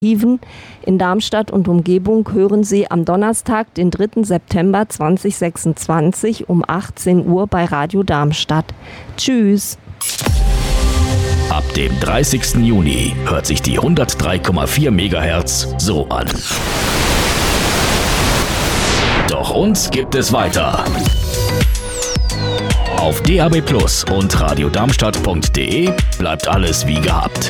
in Darmstadt und Umgebung hören Sie am Donnerstag, den 3. September 2026 um 18 Uhr bei Radio Darmstadt. Tschüss. Ab dem 30. Juni hört sich die 103,4 MHz so an. Doch uns gibt es weiter. Auf DAB+ und radiodarmstadt.de bleibt alles wie gehabt.